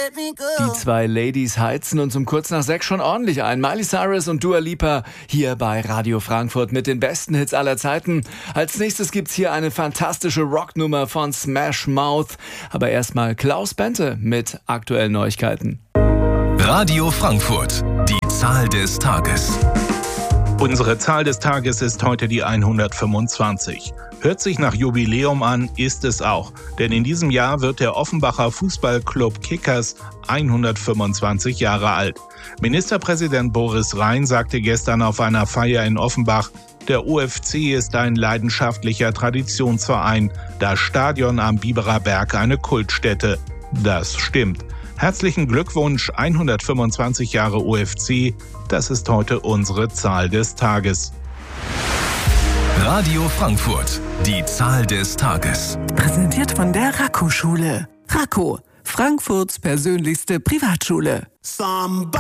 Die zwei Ladies heizen uns um kurz nach 6 schon ordentlich ein. Miley Cyrus und Dua Lipa hier bei Radio Frankfurt mit den besten Hits aller Zeiten. Als nächstes gibt's hier eine fantastische Rocknummer von Smash Mouth. Aber erstmal Klaus Bente mit aktuellen Neuigkeiten. Radio Frankfurt, die Zahl des Tages. Unsere Zahl des Tages ist heute die 125. Hört sich nach Jubiläum an, ist es auch. Denn in diesem Jahr wird der Offenbacher Fußballclub Kickers 125 Jahre alt. Ministerpräsident Boris Rhein sagte gestern auf einer Feier in Offenbach, der OFC ist ein leidenschaftlicher Traditionsverein, das Stadion am Biberer Berg eine Kultstätte. Das stimmt. Herzlichen Glückwunsch, 125 Jahre OFC, das ist heute unsere Zahl des Tages. Radio Frankfurt, die Zahl des Tages. Präsentiert von der Racco-Schule. Racco, Frankfurts persönlichste Privatschule.